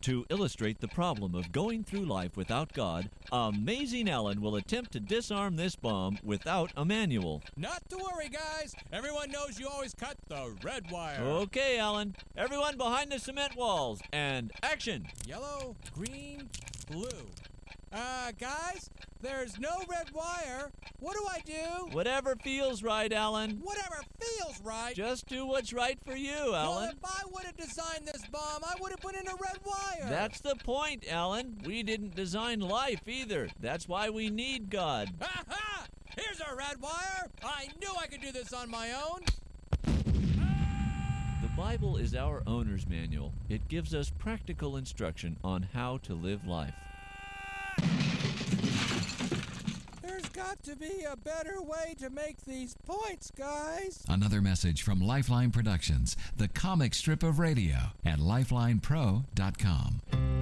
To illustrate the problem of going through life without God, Amazing Alan will attempt to disarm this bomb without a manual. Not to worry, guys. Everyone knows you always cut the red wire. Okay, Alan. Everyone behind the cement walls. And action! Yellow, green, blue. Guys, there's no red wire. What do I do? Whatever feels right, Alan. Whatever feels right. Just do what's right for you, Well, Alan. if I would have designed this bomb, I would have put in a red wire. That's the point, Alan. We didn't design life either. That's why we need God. Ha! Here's a red wire. I knew I could do this on my own. The Bible is our owner's manual. It gives us practical instruction on how to live life. There's got to be a better way to make these points, guys. Another message from Lifeline Productions, the comic strip of radio at lifelinepro.com.